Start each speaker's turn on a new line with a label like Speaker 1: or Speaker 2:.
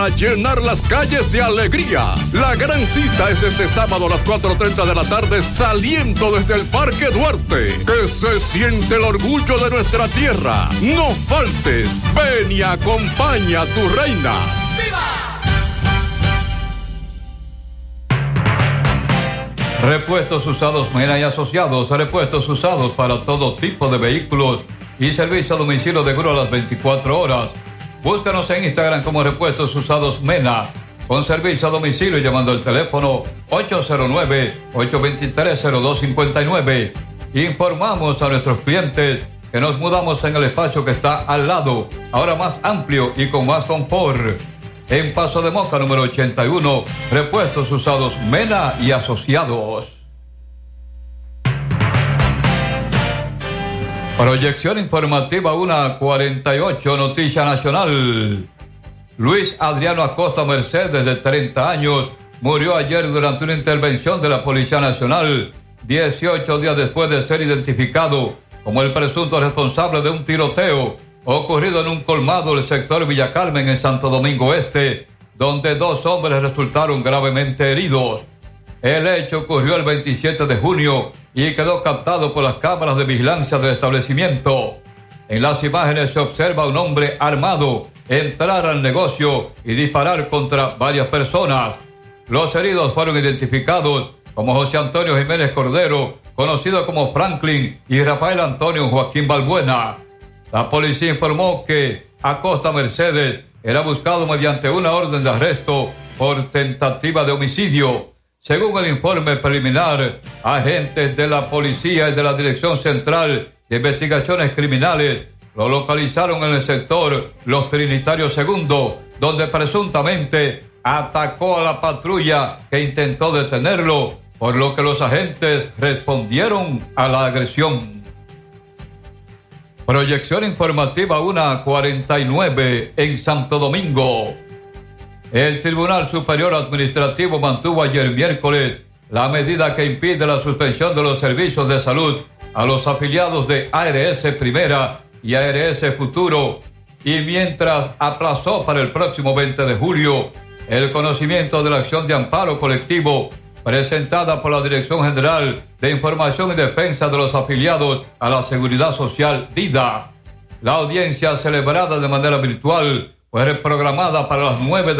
Speaker 1: A llenar las calles de alegría. La gran cita es este sábado a las 4:30 de la tarde, saliendo desde el Parque Duarte. Que se siente el orgullo de nuestra tierra. No faltes. Ven y acompaña a tu reina. ¡Viva!
Speaker 2: Repuestos usados Mena y Asociados. Repuestos usados para todo tipo de vehículos y servicio a domicilio de grúa a las 24 horas. Búscanos en Instagram como Repuestos Usados Mena, con servicio a domicilio llamando al teléfono 809-823-0259. Informamos a nuestros clientes que nos mudamos en el espacio que está al lado, ahora más amplio y con más confort. En Paso de Moca, número 81, Repuestos Usados Mena y Asociados. Proyección informativa 1:48, Noticia Nacional. Luis Adriano Acosta Mercedes, de 30 años, murió ayer durante una intervención de la Policía Nacional, 18 días después de ser identificado como el presunto responsable de un tiroteo ocurrido en un colmado del sector Villa Carmen en Santo Domingo Este, donde 2 hombres resultaron gravemente heridos. El hecho ocurrió el 27 de junio y quedó captado por las cámaras de vigilancia del establecimiento. En las imágenes se observa a un hombre armado entrar al negocio y disparar contra varias personas. Los heridos fueron identificados como José Antonio Jiménez Cordero, conocido como Franklin, y Rafael Antonio Joaquín Balbuena. La policía informó que Acosta Mercedes era buscado mediante una orden de arresto por tentativa de homicidio. Según el informe preliminar, agentes de la policía y de la Dirección Central de Investigaciones Criminales lo localizaron en el sector Los Trinitarios II, donde presuntamente atacó a la patrulla que intentó detenerlo, por lo que los agentes respondieron a la agresión. Proyección informativa 1:49 en Santo Domingo. El Tribunal Superior Administrativo mantuvo ayer miércoles la medida que impide la suspensión de los servicios de salud a los afiliados de ARS Primera y ARS Futuro, y mientras aplazó para el próximo 20 de julio el conocimiento de la acción de amparo colectivo presentada por la Dirección General de Información y Defensa de los Afiliados a la Seguridad Social, DIDA. La audiencia, celebrada de manera virtual, fue reprogramada para las 9 de